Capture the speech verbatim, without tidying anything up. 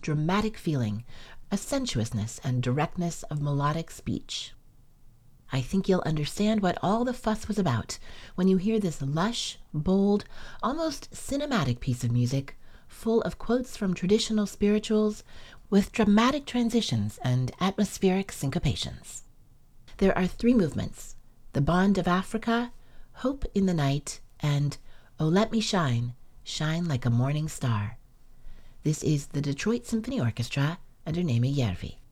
dramatic feeling, a sensuousness and directness of melodic speech. I think you'll understand what all the fuss was about when you hear this lush, bold, almost cinematic piece of music, full of quotes from traditional spirituals, with dramatic transitions and atmospheric syncopations. There are three movements: The Bond of Africa, Hope in the Night, and Oh Let Me Shine, Shine Like a Morning Star. This is the Detroit Symphony Orchestra under Naima Järvi.